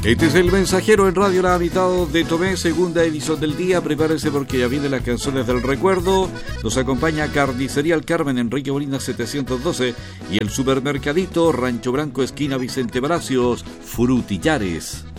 Este es El Mensajero en Radio La Mitad de Tomé, segunda edición del día. Prepárese porque ya vienen las canciones del recuerdo. Nos acompaña Carnicería El Carmen, Enrique Molina 712, y el Supermercadito Rancho Branco, esquina Vicente Palacios, Frutillares.